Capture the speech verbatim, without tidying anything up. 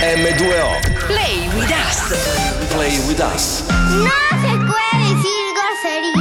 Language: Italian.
emme due o. Play with us. Play with us. No se puede decir grosería.